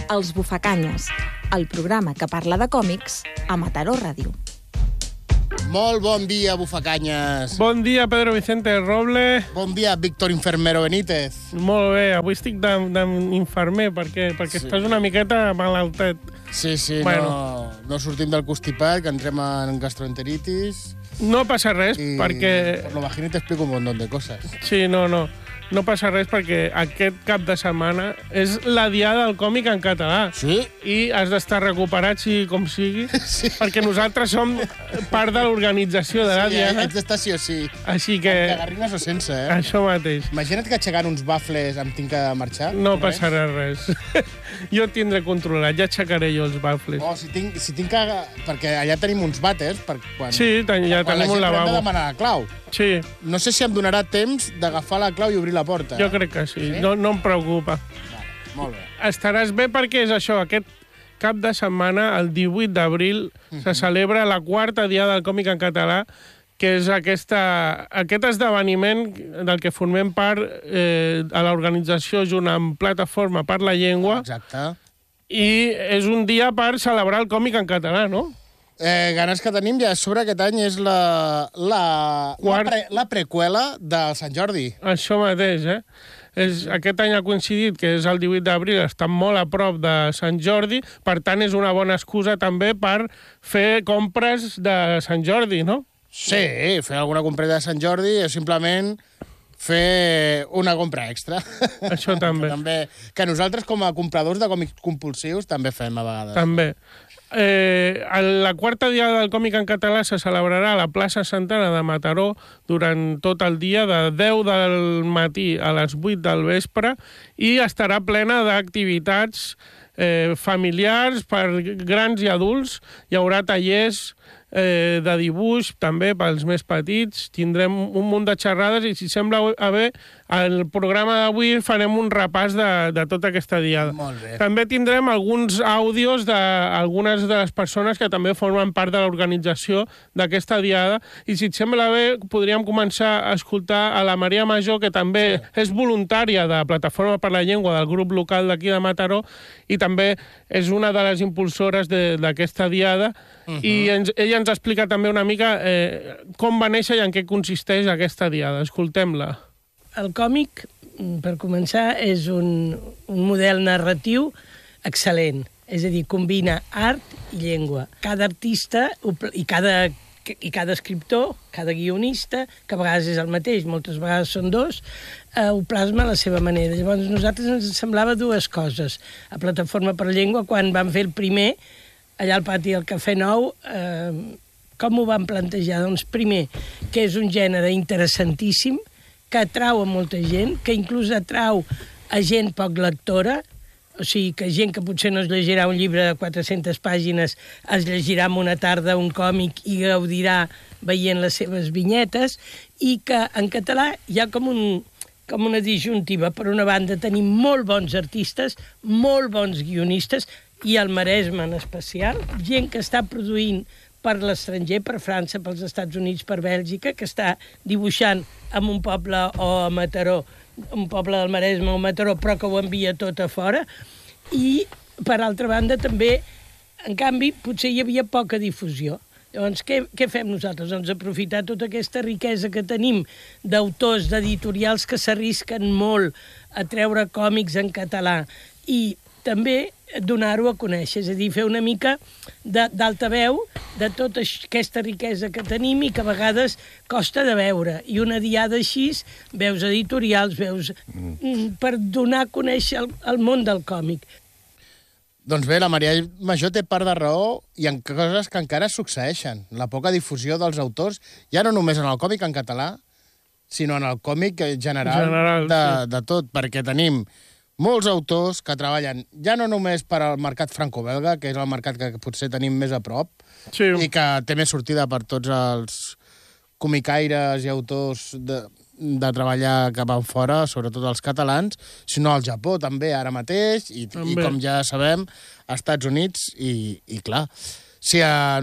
Els Bufacanyes, el programa que parla de còmics a Mataró Ràdio. Molt bon dia, Bufacanyes. Bon dia, Pedro Vicente Roble. Bon dia, Víctor Infermero Benítez. Molt bé, avui estic d'infermer perquè estàs una miqueta malaltet. Sí, Bueno. no sortim del constipat, que entrem en gastroenteritis. No passa res, I perquè... por lo bajini te explico un montón de cosas. Sí, no passa res perquè aquest cap de setmana és la diada del còmic en català. Sí? I has d'estar recuperat, sigui com sigui, Sí. perquè nosaltres som part de l'organització de la diada. Ets d'estar sí o sí. Així que... Amb cagarrines o sense, eh? Això mateix. Imagina't que aixecant uns bafles em tinc que marxar. No passarà res. Jo et tindré controlat, ja aixecaré jo els bafles. Oh, si tinc que... Perquè allà tenim uns vàters per quan... Sí, ja quan tenim un la gent lavabo. hem de demanar la clau. Sí, No sé si em donarà temps d'agafar la clau i obrir la porta. jo crec que sí. No em preocupa. Vale, molt bé. Estaràs bé perquè és això, aquest cap de setmana, el 18 d'abril, se celebra la quarta diada del còmic en català, que és aquest esdeveniment del que formem part a l'organització junt amb Plataforma per la Llengua, Exacte. i és un dia per celebrar el còmic en català, no? Ganes que tenim ja a sobre aquest any és la preqüela de Sant Jordi. Això mateix, aquest any ha coincidit que és el 18 d'abril, està molt a prop de Sant Jordi, per tant és una bona excusa també per fer compres de Sant Jordi, no? Sí, fer alguna compreta de Sant Jordi és simplement fer una compra extra. Això també. Que nosaltres, com a compradors de còmics compulsius, també fem a vegades. També. La quarta diada del còmic en català se celebrarà a la plaça Santana de Mataró durant tot el dia, de 10 del matí a les 8 del vespre, i estarà plena d'activitats familiars per grans i adults. Hi haurà tallers de dibuix, també pels més petits. Tindrem un munt de xerrades i, si sembla bé, al programa d'avui farem un repàs de tota aquesta diada. Molt bé. També tindrem alguns àudios d'algunes de les persones que també formen part de l'organització d'aquesta diada, i si et sembla bé podríem començar a escoltar a la Maria Major, que també és voluntària de Plataforma per la Llengua, del grup local d'aquí de Mataró, i també és una de les impulsores d'aquesta diada, i ella ens explica també una mica com va néixer i en què consisteix aquesta diada. Escoltem-la. El còmic, per començar, és un model narratiu excel·lent. És a dir, combina art i llengua. Cada artista i cada escriptor, cada guionista, que a vegades és el mateix, moltes vegades són dos, ho plasma a la seva manera. Llavors, a nosaltres ens semblava dues coses. A Plataforma per la Llengua, quan vam fer el primer, allà al pati del Cafè Nou, com ho vam plantejar? Doncs primer, que és un gènere interessantíssim, que atrau a molta gent, que inclús atrau a gent poc lectora, o sigui, que gent que potser no es llegirà un llibre de 400 pàgines es llegirà en una tarda un còmic i gaudirà veient les seves vinyetes, i que en català hi ha com una disjuntiva. Per una banda, tenim molt bons artistes, molt bons guionistes, i al Maresme en especial, gent que està produint per l'estranger, per França, pels Estats Units, per Bèlgica, que està dibuixant en un poble o a Mataró, un poble del Maresme o Mataró, però que ho envia tot a fora. I, per altra banda, també, en canvi, potser hi havia poca difusió. Llavors, què fem nosaltres? Doncs aprofitar tota aquesta riquesa que tenim d'autors, d'editorials que s'arrisquen molt a treure còmics en català, i també donar-ho a conèixer, és a dir, fer una mica d'altaveu de tota aquesta riquesa que tenim i que a vegades costa de veure. I una diada així, veus editorials, per donar a conèixer el món del còmic. Doncs bé, la Maria Major té part de raó, i en coses que encara succeeixen. La poca difusió dels autors, ja no només en el còmic en català, sinó en el còmic general de tot, perquè tenim molts autors que treballen ja no només per al mercat franco-belga, que és el mercat que potser tenim més a prop, Sí. i que té més sortida per tots els comicaires i autors de treballar cap enfora, sobretot els catalans, sinó al Japó també ara mateix, i com ja sabem, als Estats Units, i clar, si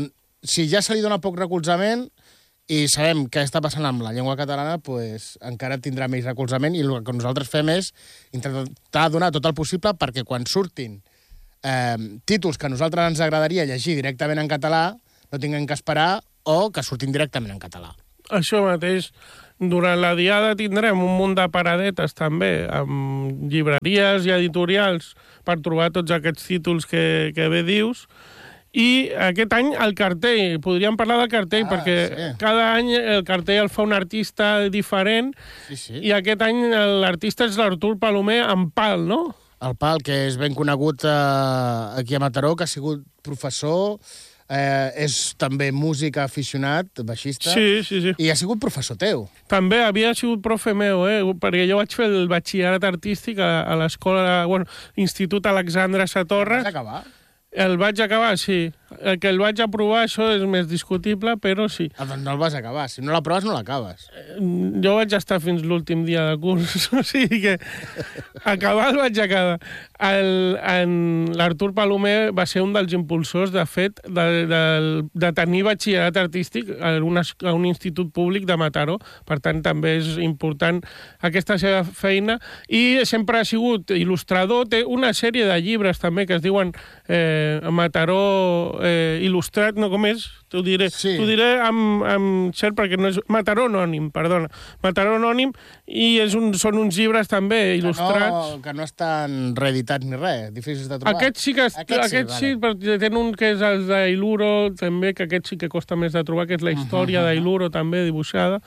ja se li dona poc recolzament, i sabem què està passant amb la llengua catalana, pues, encara tindrà més recolzament, i el que nosaltres fem és intentar donar tot el possible perquè quan surtin títols que a nosaltres ens agradaria llegir directament en català no tinguem que esperar o que surtin directament en català. Això mateix. Durant la diada tindrem un munt de paradetes també, amb llibreries i editorials per trobar tots aquests títols que bé dius. I aquest any el cartell, podríem parlar del cartell, perquè cada any el cartell el fa un artista diferent, i aquest any l'artista és l'Artur Palomer amb Pal, no? El Pal, que és ben conegut aquí a Mataró, que ha sigut professor, és també músic aficionat, baixista, i ha sigut professor teu. També havia sigut profe meu, perquè jo vaig fer el batxillerat artístic a l'escola, Institut Alexandre Satorres. Vas acabar? El vaig acabar, sí. El que el vaig aprovar, això és més discutible, però sí. Doncs no el vas acabar. Si no l'aproves, no l'acabes. Jo vaig estar fins l'últim dia de curs, o sigui que acabar el vaig acabar. L'Artur Palomer va ser un dels impulsors, de fet, de tenir batxillerat artístic a un institut públic de Mataró. Per tant, també és important aquesta seva feina. I sempre ha sigut il·lustrador. Té una sèrie de llibres, també, que es diuen Mataró il·lustrat, no, com és? T'ho diré amb cert, perquè no és... Mataró Anònim, perdona. Mataró Anònim, i són uns llibres també il·lustrats. Que no estan reeditats ni res, difícils de trobar. Aquest sí, perquè tenen un que és el d'Ailuro, també, que aquest sí que costa més de trobar, que és la història d'Ailuro, també, dibuixada.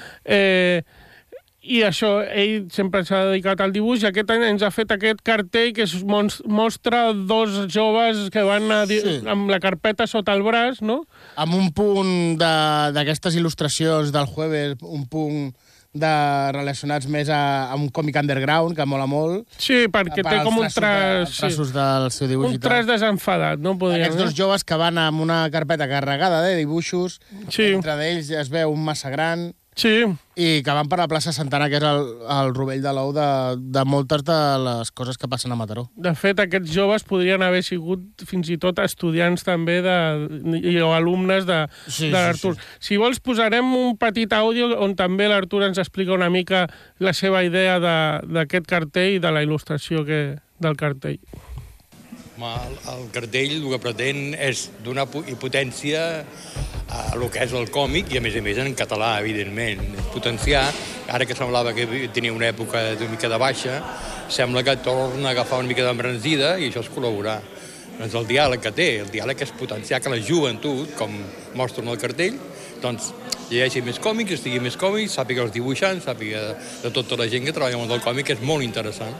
I això, ell sempre s'ha dedicat al dibuix, i aquest any ens ha fet aquest cartell que mostra dos joves que van amb la carpeta sota el braç, no? Amb un punt d'aquestes il·lustracions del jueves, un punt relacionats més amb un còmic underground, que mola molt. Sí, perquè té com un traç... traços del seu dibuix. Un traç desenfadat, no? Aquests dos joves que van amb una carpeta carregada de dibuixos, entre d'ells es veu un massa gran... Sí. I que van per la plaça Santana, que és el rovell de l'ou de moltes de les coses que passen a Mataró. De fet, aquests joves podrien haver sigut fins i tot estudiants també o alumnes de l'Artur. Si vols, posarem un petit àudio on també l'Artur ens explica una mica la seva idea d'aquest cartell i de la il·lustració del cartell. El cartell el que pretén és donar potència a el que és el còmic i, a més en català, evidentment. Potenciar, ara que semblava que tenia una època una mica de baixa, sembla que torna a agafar una mica d'embranzida i això és col·laborar. Doncs el diàleg que té, el diàleg és potenciar que la joventut, com mostren el cartell, doncs llegeixi més còmics, estigui més còmics, sàpiga els dibuixants, sàpiga de tota la gent que treballa amb el còmic, que és molt interessant.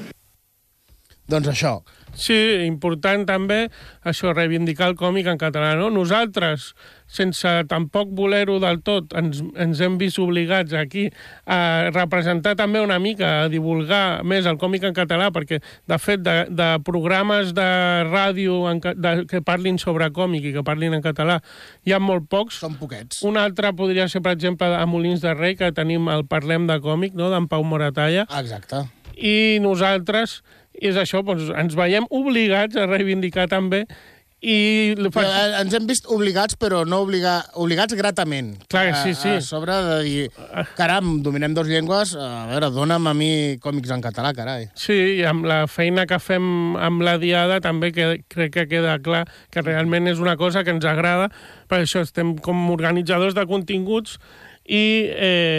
Doncs això. Sí, important també això, reivindicar el còmic en català, no? Nosaltres, sense tampoc voler-ho del tot, ens hem vist obligats aquí a representar també una mica, a divulgar més el còmic en català, perquè, de fet, de programes de ràdio que parlin sobre còmic i que parlin en català, hi ha molt pocs. Són poquets. Un altre podria ser, per exemple, a Molins de Rei, que tenim el Parlem de còmic, no?, d'en Pau Moratalla. Exacte. I nosaltres... és això, doncs, ens veiem obligats a reivindicar també i... Ens hem vist obligats, però no obligats gratament. Clar, sí. A sobre de dir, caram, dominem dues llengües, a veure, dona'm a mi còmics en català, carai. Sí, i amb la feina que fem amb la Diada també crec que queda clar que realment és una cosa que ens agrada, per això estem com organitzadors de continguts i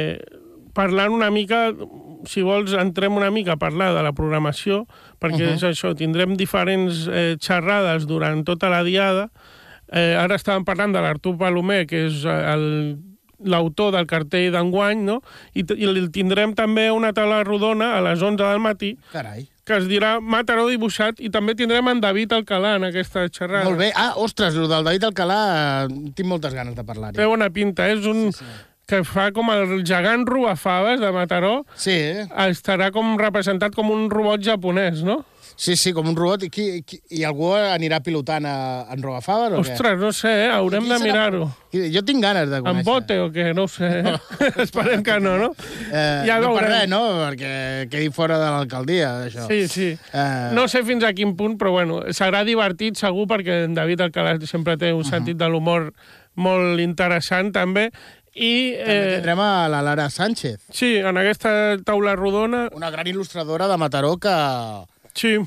parlant una mica... Si vols, entrem una mica a parlar de la programació, perquè és això, tindrem diferents xerrades durant tota la Diada. Ara estàvem parlant de l'Artur Palomer, que és l'autor del cartell d'enguany, no? I tindrem també una taula rodona a les 11 del matí, carai, que es dirà Mataró dibuixat, i també tindrem en David Alcalà en aquesta xerrada. Molt bé. Ostres, el del David Alcalà tinc moltes ganes de parlar-hi. Té bona pinta, és un... Sí. Que fa com el gegant Ruafaves de Mataró. Sí. Estarà com representat com un robot japonès, no? Sí, com un robot. I algú anirà pilotant en Ruafaves o què? Ostres, no sé, haurem de mirar-ho. Jo tinc ganes de conèixer. En bote o què? No ho sé. Esperem que no? Ja no per res, no? Perquè quedi fora de l'alcaldia, això. Sí. No sé fins a quin punt, però bueno, serà divertit segur, perquè en David Alcalà sempre té un sentit de l'humor molt interessant, també. I també tindrem a la Lara Sánchez. Sí, en aquesta taula rodona. Una gran il·lustradora de Mataró que... Sí.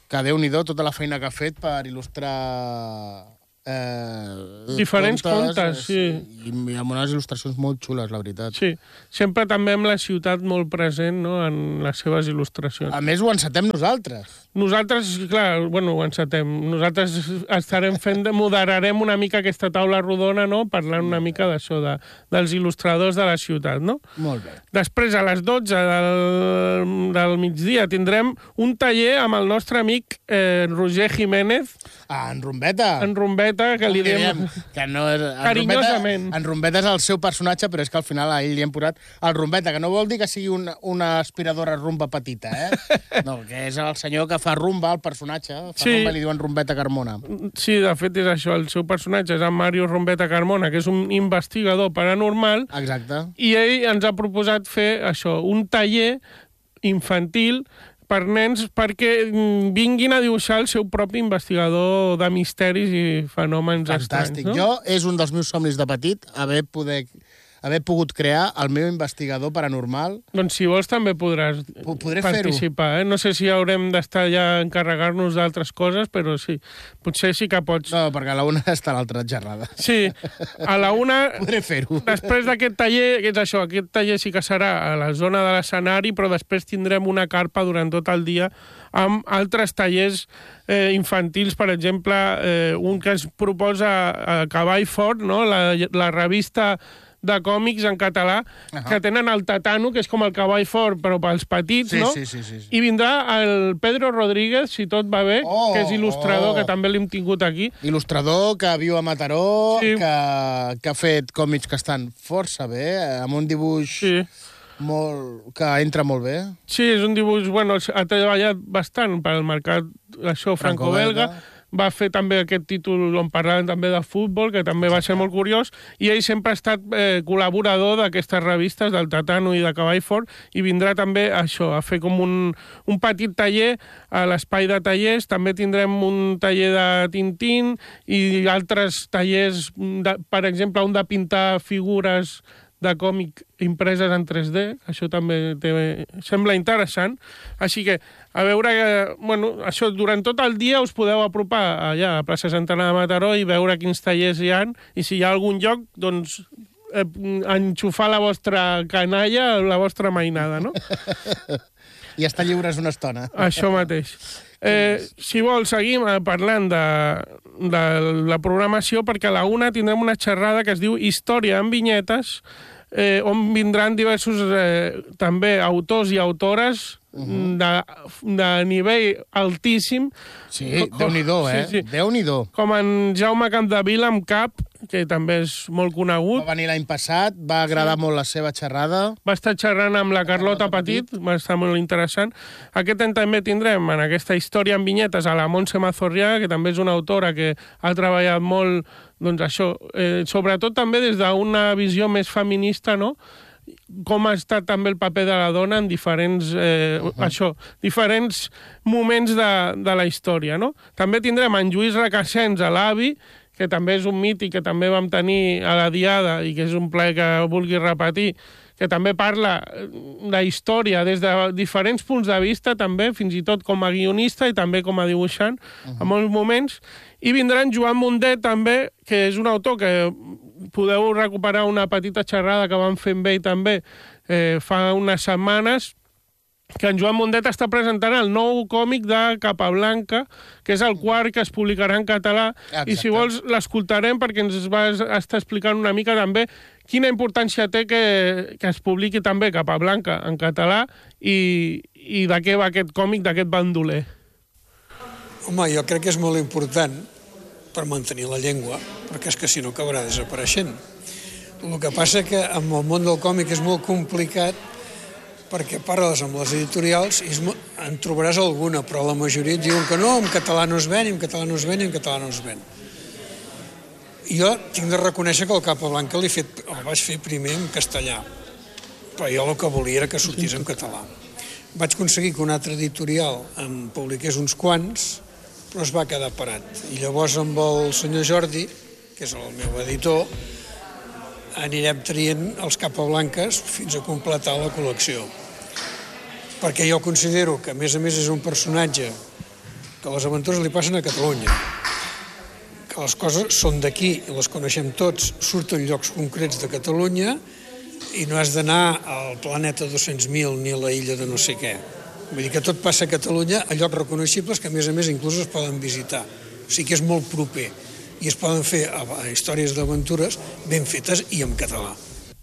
que Déu-n'hi-do tota la feina que ha fet per il·lustrar diferents contes, sí. I amb unes il·lustracions molt xules, la veritat. Sí, sempre també amb la ciutat molt present, no?, en les seves il·lustracions. A més, ho encetem nosaltres. Nosaltres, clar, bueno, ho encetem. Nosaltres moderarem una mica aquesta taula rodona, no?, parlant una mica d'això, dels il·lustradors de la ciutat, no? Molt bé. Després, a les 12 del migdia, tindrem un taller amb el nostre amic Roger Jiménez. En Rumbeta. En Rumbeta, que li diem... Que no és... Carinyosament. En Rumbeta és el seu personatge, però és que al final a ell li hem posat el Rumbeta, que no vol dir que sigui una aspiradora rumba petita, No, que és el senyor que fa rumba, el personatge. Rumba, li diuen Rumbeta Carmona. Sí, de fet és això, el seu personatge és en Mario Rumbeta Carmona, que és un investigador paranormal. Exacte. I ell ens ha proposat fer això, un taller infantil per nens perquè vinguin a dibuixar el seu propi investigador de misteris i fenòmens Fantàstic. estranys. No? Jo és un dels meus somnis de petit haver pogut crear el meu investigador paranormal. Doncs si vols també podràs participar. No sé si haurem d'estar ja a encarregar-nos d'altres coses, però sí, potser sí que pots. No, perquè a la una està l'altra xerrada. Sí, a la una... Podré fer-ho. Després d'aquest taller, que és això, aquest taller sí que serà a la zona de l'escenari, però després tindrem una carpa durant tot el dia amb altres tallers infantils, per exemple, un que es proposa a Cavall Fort, no? La revista de còmics en català, que tenen el Tatano, que és com el Cavall Fort, però pels petits, no? Sí. I vindrà el Pedro Rodríguez, si tot va bé, que és il·lustrador, que també l'hem tingut aquí. Il·lustrador que viu a Mataró, que ha fet còmics que estan força bé, amb un dibuix que entra molt bé. Sí, és un dibuix, bueno, ha treballat bastant per al mercat, això, franco-belga. Va fer també aquest títol on parlaven també de futbol, que també va ser molt curiós, i ell sempre ha estat col·laborador d'aquestes revistes, del Tatano i de Cavall Fort, i vindrà també això, a fer com un petit taller a l'espai de tallers. També tindrem un taller de Tintín i altres tallers, per exemple, un de pintar figures de còmic impreses en 3D, això també sembla interessant. Així que, a veure, bueno, això, durant tot el dia us podeu apropar allà a plaça Santana de Mataró i veure quins tallers hi ha, i si hi ha algun lloc, doncs, enxufar la vostra canalla, la vostra mainada, no? I estar lliures una estona. Això mateix. Si vols, seguim parlant de la programació, perquè a la una tindrem una xerrada que es diu Història en vinyetes, on vindran diversos també autors i autores de nivell altíssim. Sí, Déu-n'hi-do, Sí. Déu-n'hi-do. Com en Jaume Capdevila, amb Cap, que també és molt conegut. Va venir l'any passat, va agradar molt la seva xerrada. Va estar xerrant amb la Carlota Petit, va estar molt interessant. Aquest any també tindrem en aquesta història en vinyetes a la Montse Mazorriaga, que també és una autora que ha treballat molt, doncs això, sobretot també des d'una visió més feminista, no?, com ha estat també el paper de la dona en diferents, diferents moments de la història, no? També tindrem en Lluís Requesens, a l'AVI, que també és un mític que també vam tenir a la Diada i que és un plaer que vulgui repetir, que també parla de història des de diferents punts de vista, també, fins i tot com a guionista i també com a dibuixant, en molts moments. I vindrà en Joan Mundet, també, que és un autor que podeu recuperar una petita xerrada que vam fer amb ell també fa unes setmanes, que en Joan Mundet està presentant el nou còmic de Capablanca, que és el quart que es publicarà en català. Exacte. I si vols l'escoltarem perquè ens va estar explicant una mica també quina importància té que es publiqui també Capablanca en català i de què va aquest còmic, d'aquest bandoler. Home, jo crec que és molt important per mantenir la llengua, perquè és que si no acabarà desapareixent. El que passa que en el món del còmic és molt complicat perquè parles amb les editorials i en trobaràs alguna, però la majoria et diuen que no, en català no es ven, en català no es ven, en català no es ven. Jo tinc de reconèixer que el Capablanca el vaig fer primer en castellà, però jo el que volia era que sortís en català. Vaig aconseguir que una altra editorial em publiqués uns quants, però es va quedar parat. I llavors amb el senyor Jordi, que és el meu editor, anirem traient els Capablanques fins a completar la col·lecció. Perquè jo considero que, a més és un personatge que les aventures li passen a Catalunya, que les coses són d'aquí i les coneixem tots, surten llocs concrets de Catalunya i no has d'anar al planeta 200.000 ni a la illa de no sé què. Vull dir que tot passa a Catalunya a llocs reconeixibles que, a més, inclús es poden visitar. O sigui que és molt proper i es poden fer històries d'aventures ben fetes i en català.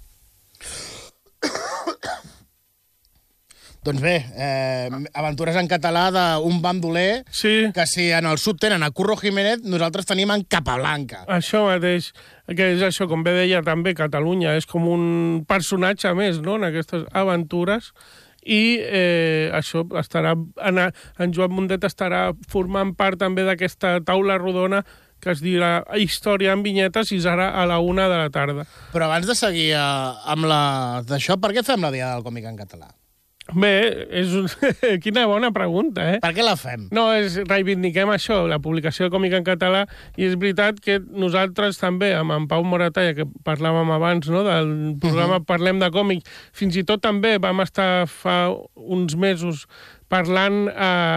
Doncs bé, aventures en català d'un bandoler que si en el sud tenen a Curro Jiménez, nosaltres tenim en Capablanca. Això mateix, que és això, com bé deia també, Catalunya és com un personatge més, no?, en aquestes aventures, i això estarà, en Joan Mundet estarà formant part també d'aquesta taula rodona que es dirà Història en vinyetes i serà a la 1 de la tarda. Però abans de seguir amb d'això, per què fem la Diada del Còmic en català? Bé, quina bona pregunta, eh? Per què la fem? No, reivindiquem això, la publicació de còmic en català, i és veritat que nosaltres també, amb en Pau Moratalla, que parlàvem abans, no?, del programa Parlem de còmic, fins i tot també vam estar fa uns mesos parlant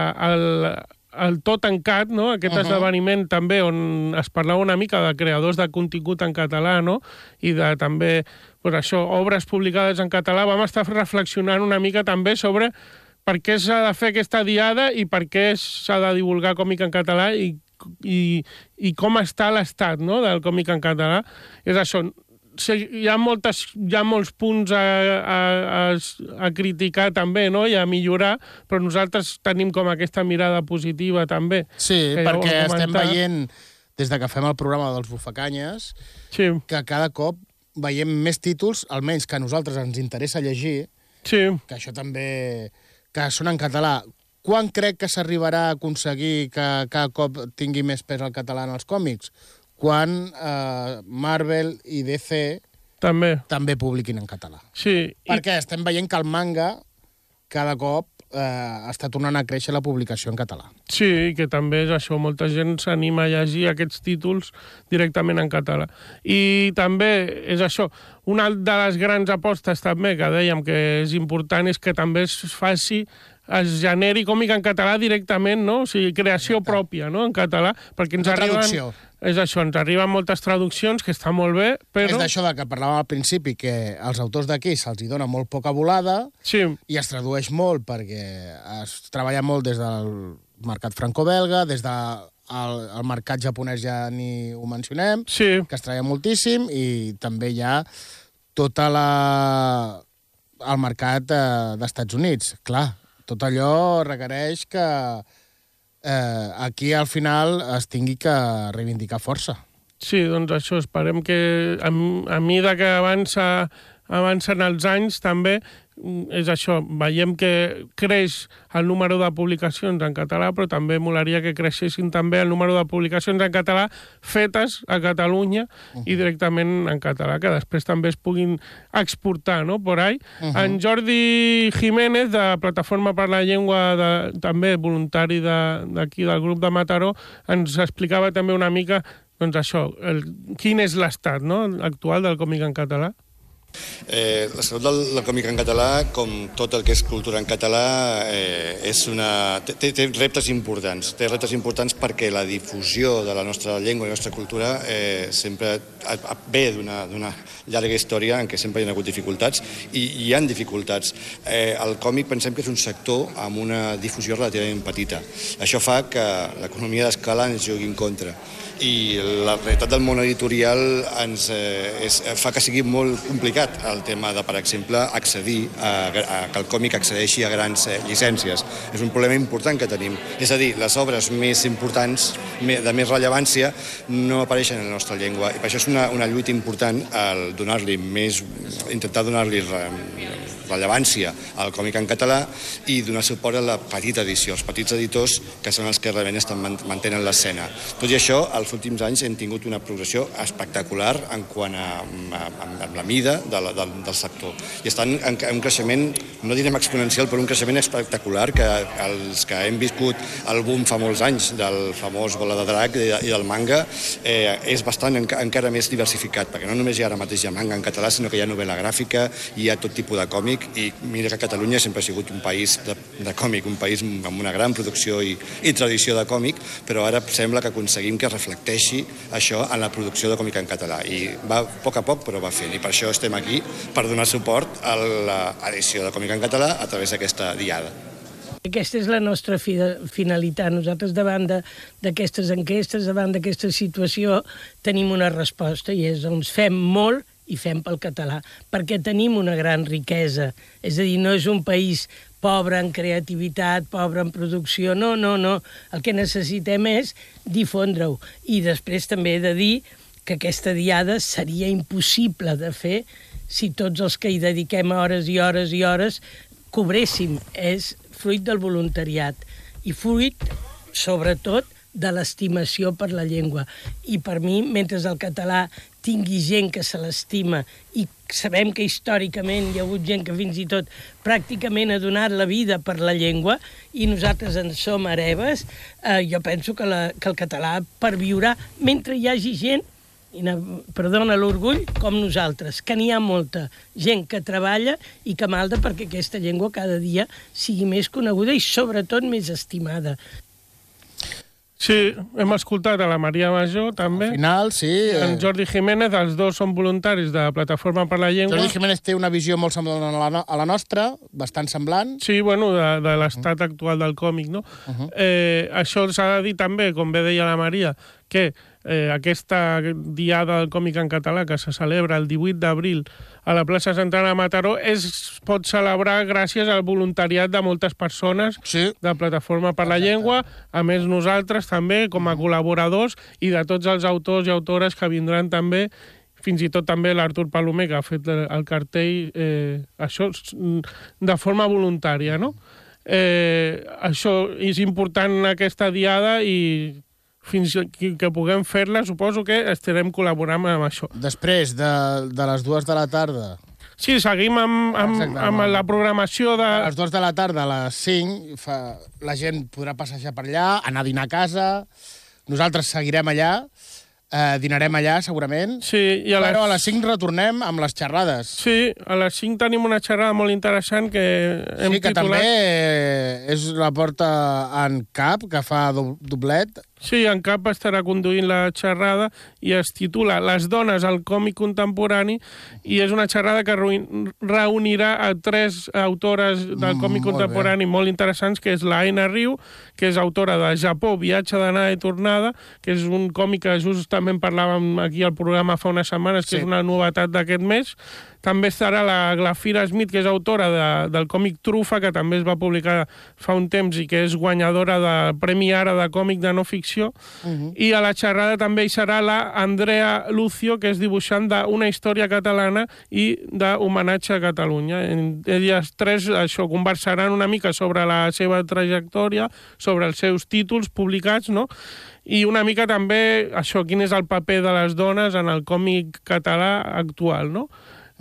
el Tot en Cat, no?, aquest esdeveniment també on es parlava una mica de creadors de contingut en català, no?, i de també, pues això, obres publicades en català. Vam estar reflexionant una mica també sobre per què s'ha de fer aquesta diada i per què s'ha de divulgar còmic en català i com està l'estat, no?, del còmic en català. És això, hi ha molts punts a criticar també, no?, i a millorar, però nosaltres tenim com aquesta mirada positiva també. Sí, perquè estem veient, des de que fem el programa dels Bufacanyes, que cada cop veiem més títols, almenys que a nosaltres ens interessa llegir, que això també, que són en català. Quan crec que s'arribarà a aconseguir que cada cop tingui més pes el català en els còmics? Quan Marvel i DC també publiquin en català. Sí. Perquè estem veient que el manga cada cop està tornant a créixer la publicació en català. Sí, que també és això, molta gent s'anima a llegir aquests títols directament en català. I també és això, una de les grans apostes també que dèiem que és important és que també es generi còmic en català directament, no? O sigui, creació pròpia, no?, en català, perquè ens arriben... És això, ens arriben moltes traduccions, que està molt bé, però... És d'això que parlàvem al principi, que als autors d'aquí se'ls dona molt poca volada i es tradueix molt perquè es treballa molt des del mercat franco-belga, des del mercat japonès ja ni ho mencionem, que es treballa moltíssim, i també hi ha tot el mercat d'Estats Units. Clar, tot allò requereix que aquí al final es tingui que reivindicar força. Sí, doncs això, esperem que a mesura que avancen els anys també és això, veiem que creix el número de publicacions en català, però també molaria que creixessin també el número de publicacions en català fetes a Catalunya i directament en català, que després també es puguin exportar, no?, por ahí. En Jordi Jiménez, de Plataforma per la Llengua, també voluntari d'aquí, del grup de Mataró, ens explicava també una mica, doncs això, quin és l'estat, no?, actual del còmic en català. L'estat del còmic en català, com tot el que és cultura en català, té reptes importants. Té reptes importants perquè la difusió de la nostra llengua i la nostra cultura sempre ve d'una llarga història en què sempre hi ha hagut dificultats i hi ha dificultats. El còmic pensem que és un sector amb una difusió relativament petita. Això fa que l'economia d'escala ens jugui en contra. I la realitat del món editorial fa que sigui molt complicat el tema de, per exemple, accedir que el còmic accedeixi a grans llicències. És un problema important que tenim. És a dir, les obres més importants, de més rellevància, no apareixen en la nostra llengua. I per això és una lluita important intentar donar-li rellevància al còmic en català i donar suport a la petita edició, els petits editors que són els que realment mantenen l'escena. Tot i això, els últims anys hem tingut una progressió espectacular en quant a la mida del sector. I estan en un creixement, no direm exponencial, però un creixement espectacular que els que hem viscut el boom fa molts anys del famós Bola de Drac i del manga és bastant encara més diversificat, perquè no només hi ha ara mateix manga en català, sinó que hi ha novel·la gràfica, hi ha tot tipus de còmic, còmic, i mira que Catalunya sempre ha sigut un país de còmic, un país amb una gran producció i tradició de còmic, però ara sembla que aconseguim que reflecteixi això en la producció de còmic en català, i va a poc, però va fent, i per això estem aquí, per donar suport a l'edició de còmic en català a través d'aquesta diada. Aquesta és la nostra finalitat. Nosaltres, davant d'aquestes enquestes, davant d'aquesta situació, tenim una resposta, i és doncs fem molt i fem pel català, perquè tenim una gran riquesa. És a dir, no és un país pobre en creativitat, pobre en producció, no. El que necessitem és difondre-ho. I després també he de dir que aquesta diada seria impossible de fer si tots els que hi dediquem hores i hores i hores cobréssim. És fruit del voluntariat i fruit, sobretot, de l'estimació per la llengua. I per mi, mentre el català tingui gent que se l'estima, i sabem que històricament hi ha hagut gent que fins i tot pràcticament ha donat la vida per la llengua, i nosaltres en som hereves, jo penso que el català perviurà mentre hi hagi gent, i perdona l'orgull, com nosaltres, que n'hi ha molta gent que treballa i que malda perquè aquesta llengua cada dia sigui més coneguda i sobretot més estimada. Sí, hem escoltat a la Maria Major, també. Al final, sí. En Jordi Jiménez, els dos són voluntaris de Plataforma per la Llengua. Jordi Jiménez té una visió molt semblant a la nostra, bastant semblant. Sí, bueno, de l'estat actual del còmic, no? Això s'ha de dir també, com bé deia la Maria, que aquesta diada del còmic en català que se celebra el 18 d'abril a la plaça Central de Mataró es pot celebrar gràcies al voluntariat de moltes persones de Plataforma per la Llengua, a més nosaltres també com a col·laboradors, i de tots els autors i autores que vindran també, fins i tot també l'Artur Palomer, que ha fet el cartell, això de forma voluntària, no? Això és important en aquesta diada i fins que puguem fer-la, suposo que estarem col·laborant amb això. Després de les 2 de la tarda... Sí, seguim amb la programació de... A les 2 de la tarda, a les 5, la gent podrà passejar per allà, anar a dinar a casa, nosaltres seguirem allà, dinarem allà, segurament, però a les 5 retornem amb les xerrades. Sí, a les 5 tenim una xerrada molt interessant que hem titulat... Sí, que també és la porta en Cap, que fa doblet. Sí, en Cap estarà conduint la xerrada i es titula Les dones al còmic contemporani, i és una xerrada que reunirà a 3 autores del còmic contemporani molt interessants, que és la Aina Riu, que és autora de Japó, viatge d'anada i tornada, que és un còmic que justament parlàvem aquí al programa fa unes setmanes, que és una novetat d'aquest mes. També estarà la Glafira Smith, que és autora del còmic Trufa, que també es va publicar fa un temps i que és guanyadora del Premi Ara de còmic de no ficció. I a la xerrada també hi serà la Andrea Lucio, que és dibuixant d'Una història catalana i d'Homenatge a Catalunya. Elles 3 conversaran una mica sobre la seva trajectòria, sobre els seus títols publicats, no? I una mica també quin és el paper de les dones en el còmic català actual, no?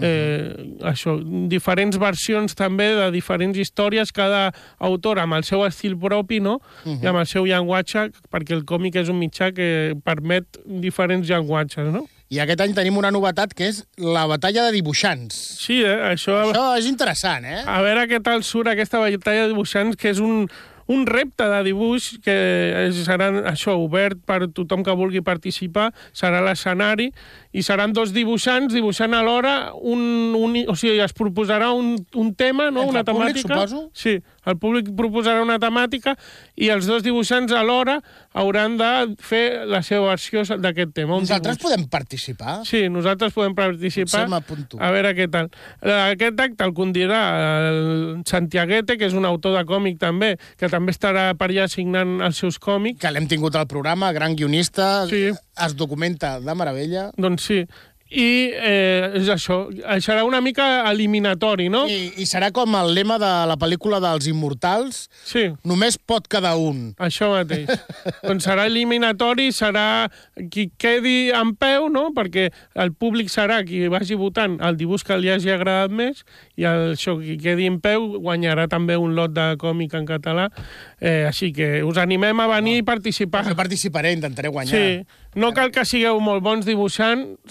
Diferents versions també de diferents històries, cada autor amb el seu estil propi, no? I amb el seu llenguatge, perquè el còmic és un mitjà que permet diferents llenguatges, no? I aquest any tenim una novetat, que és la batalla de dibuixants. Sí, això és interessant, eh? A veure què tal surt aquesta batalla de dibuixants, que és un repte de dibuix que serà obert per tothom que vulgui participar, serà l'escenari, i seran 2 dibuixants dibuixant alhora, o sigui, es proposarà un tema, no? Una temàtica. Entre el públic, suposo? Sí, el públic proposarà una temàtica i els 2 dibuixants alhora hauran de fer la seva versió d'aquest tema. Nosaltres podem participar? Sí, nosaltres podem participar. Potser m'apunto. A veure què tal. Aquest acte el conduirà el Santiaguete, que és un autor de còmic també, que també estarà per allà signant els seus còmics. Que l'hem tingut al programa, gran guionista, es documenta de meravella. Doncs sí. I és això, serà una mica eliminatori, no? I serà com el lema de la pel·lícula dels Immortals, només pot quedar un. Això mateix. Doncs serà eliminatori, serà qui quedi en peu, no? Perquè el públic serà qui vagi votant el dibuix que li hagi agradat més, i qui quedi en peu guanyarà també un lot de còmic en català. Així que us animem a venir i participar. Jo participaré, intentaré guanyar. Sí. No cal que sigueu molt bons dibuixant, sinó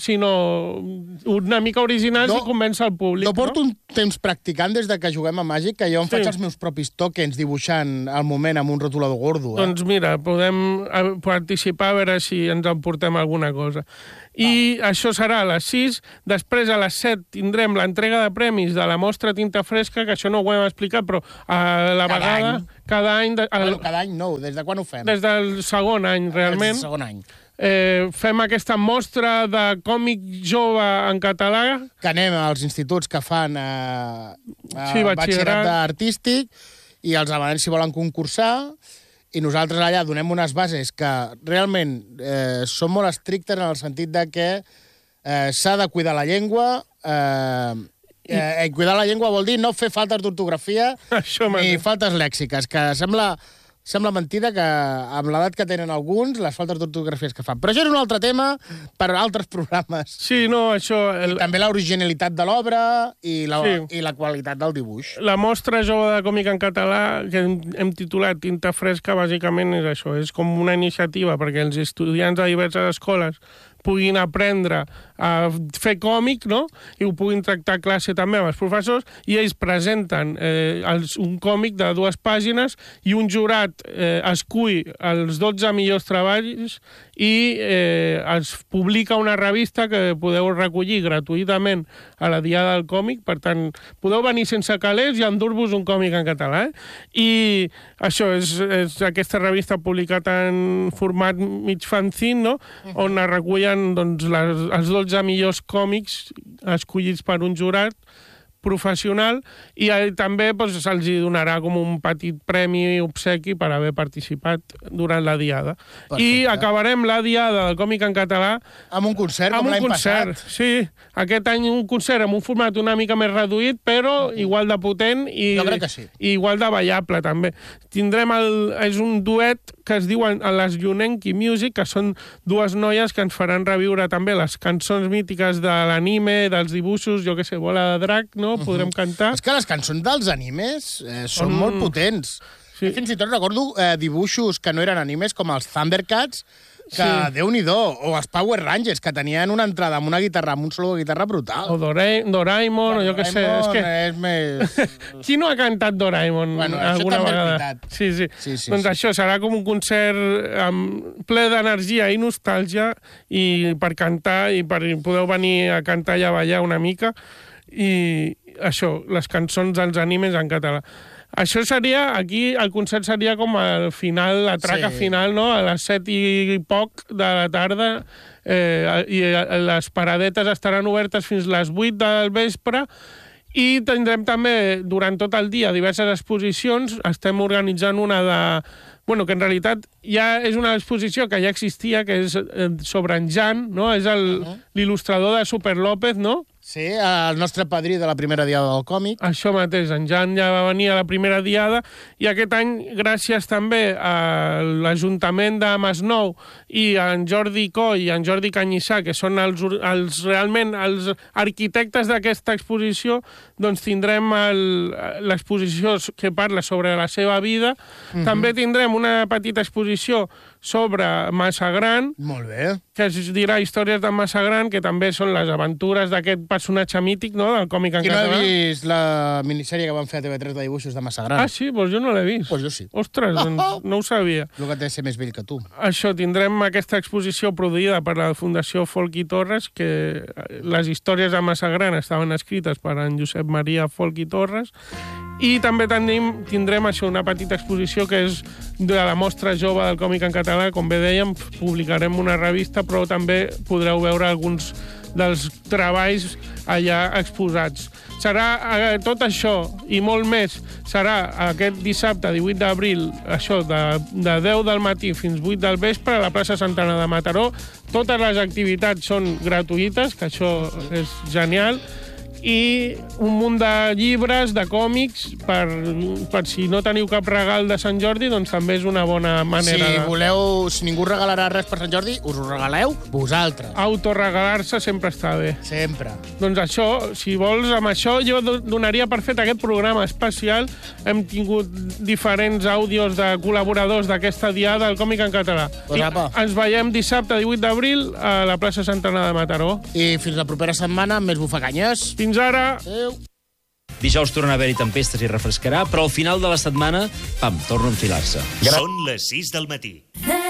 una mica originals i convèncer el públic. No porto un temps practicant des de que juguem a Màgic, que jo em faig els meus propis tokens dibuixant al moment amb un rotulador gordo. Doncs mira, podem participar a veure si ens emportem alguna cosa. I això serà a les 6. Després, a les 7, tindrem l'entrega de premis de la mostra Tinta Fresca, que això no ho hem explicat, però a la vegada... Cada any. Cada any no, des de quan ho fem? Des del segon any, realment. Des del segon any. Fem aquesta mostra de còmic jove en català. Que anem als instituts que fan batxillerat artístic i els demanem si volen concursar, i nosaltres allà donem unes bases que realment són molt estrictes en el sentit de que s'ha de cuidar la llengua. Cuidar la llengua vol dir no fer faltes d'ortografia ni faltes lèxiques, que sembla mentida que amb l'edat que tenen alguns, les faltes d'ortografies que fan. Però això és un altre tema per a altres programes. Sí, no, això... I també l'originalitat de l'obra i la qualitat del dibuix. La mostra jove de còmic en català, que hem titulat Tinta Fresca, bàsicament és això, és com una iniciativa perquè els estudiants de diverses escoles puguin aprendre a fer còmic, no? I ho puguin tractar a classe també amb els professors, i ells presenten un còmic de 2 pàgines i un jurat escull els 12 millors treballs i es publica una revista que podeu recollir gratuïtament a la Diada del Còmic. Per tant, podeu venir sense calés i endur-vos un còmic en català. I això és aquesta revista publicada en format mig fanzine, no? On es recullen els 12 millors còmics escollits per un jurat professional, i també se'ls donarà com un petit premi obsequi per haver participat durant la Diada. Perfecte. I acabarem la Diada del còmic en català amb un concert, com l'any passat. Sí, aquest any un concert amb un format una mica més reduït, però igual de potent i igual de ballable també. Tindrem és un duet que es diuen les Llunenki Music, que són 2 noies que ens faran reviure també les cançons mítiques de l'anime, dels dibuixos, jo què sé, Bola de Drac, no? Podrem cantar. És que les cançons dels animes són molt potents. Sí. Fins i tot recordo dibuixos que no eren animes, com els Thundercats, que Déu-n'hi-do, o els Power Rangers, que tenien una entrada amb un solo de guitarra brutal. O Doraemon, o jo què sé. És més... Qui no ha cantat Doraemon alguna vegada? Sí. Doncs això serà com un concert ple d'energia i nostàlgia, i per cantar, i podeu venir a cantar i a ballar una mica, i això, les cançons dels animes en català. Això seria, aquí el concert seria com al final, la traca final, no? A les 7 i poc de la tarda, i les paradetes estaran obertes fins a les 8 del vespre, i tindrem també durant tot el dia diverses exposicions. Estem organitzant una que en realitat ja és una exposició que ja existia, que és sobre en Jan, no? És l'il·lustrador de Super López, no? Sí, el nostre padrí de la primera Diada del Còmic. Això mateix, en Jan ja va venir a la primera Diada, i aquest any, gràcies també a l'Ajuntament de Masnou i a en Jordi Coll i en Jordi Canyissà, que són realment els arquitectes d'aquesta exposició, doncs tindrem l'exposició que parla sobre la seva vida. També tindrem una petita exposició sobre Massa Gran, molt bé, que es dirà Històries de Massa Gran, que també són les aventures d'aquest personatge mític, no?, del còmic en català. Qui no ha vist la minissèrie que van fer a TV3 de dibuixos de Massa Gran? Ah, sí? Doncs jo no l'he vist. Doncs jo sí. Ostres, doncs no ho sabia. El que té de ser més vell que tu. Això, tindrem aquesta exposició produïda per la Fundació Folch i Torres, que les històries de Massa Gran estaven escrites per en Josep Maria Folch i Torres, i també tindrem això, una petita exposició que és de la mostra jove del còmic en català. Com bé dèiem, publicarem una revista, però també podreu veure alguns dels treballs allà exposats. Serà tot això i molt més. Serà aquest dissabte, 18 d'abril, això, de 10 del matí fins 8 del vespre, a la plaça Santana de Mataró. Totes les activitats són gratuïtes, que això és genial. i un munt de llibres, de còmics, per si no teniu cap regal de Sant Jordi, doncs també és una bona manera Si ningú regalarà res per Sant Jordi, us ho regaleu vosaltres. Autoregalar-se sempre està bé. Sempre. Doncs això, si vols, amb això jo donaria per fet aquest programa especial. Hem tingut diferents àudios de col·laboradors d'aquesta diada del còmic en català. Pues apa. Ens veiem dissabte 18 d'abril a la plaça Santa Anna de Mataró. I fins la propera setmana amb més bufacanyes. Fins ara! Adéu. Dijous torna a haver-hi tempestes i refrescarà, però al final de la setmana, pam, torna a enfilar-se. Són les 6 del matí.